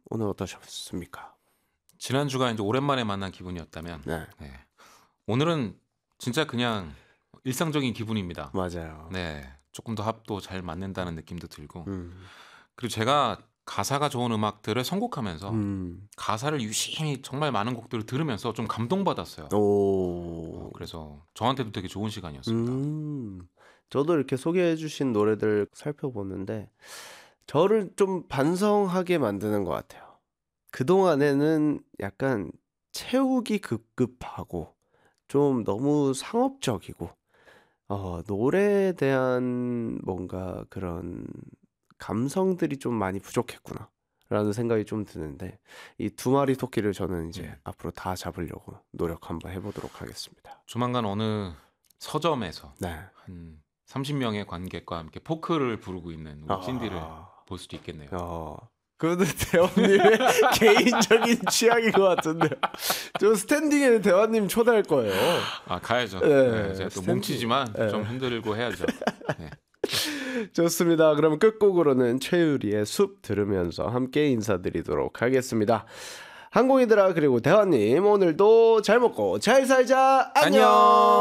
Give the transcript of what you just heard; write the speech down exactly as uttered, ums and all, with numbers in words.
오늘 어떠셨습니까? 지난주가 이제 오랜만에 만난 기분이었다면 네. 네. 오늘은 진짜 그냥 일상적인 기분입니다. 맞아요. 네, 조금 더 합도 잘 맞는다는 느낌도 들고 음. 그리고 제가 가사가 좋은 음악들을 선곡하면서 음. 가사를 유심히 정말 많은 곡들을 들으면서 좀 감동받았어요. 오. 어, 그래서 저한테도 되게 좋은 시간이었습니다. 음. 저도 이렇게 소개해 주신 노래들 살펴보는데 저를 좀 반성하게 만드는 것 같아요. 그동안에는 약간 채우기 급급하고 좀 너무 상업적이고 어 노래에 대한 뭔가 그런 감성들이 좀 많이 부족했구나라는 생각이 좀 드는데 이 두 마리 토끼를 저는 이제 음. 앞으로 다 잡으려고 노력 한번 해보도록 하겠습니다. 조만간 어느 서점에서 네. 한 삼십 명의 관객과 함께 포크를 부르고 있는 우리 찐디를 아, 볼 수도 있겠네요. 어, 그거는 대원님의 개인적인 취향인 것 같은데요. 저 스탠딩에 대원님 초대할 거예요. 아, 가야죠. 네, 네, 제가 또 스탠딩. 몸치지만 네. 좀 흔들고 해야죠. 네. 좋습니다. 그럼 끝곡으로는 최유리의 숲 들으면서 함께 인사드리도록 하겠습니다. 항공이들아 그리고 대원님 오늘도 잘 먹고 잘 살자. 안녕. 안녕.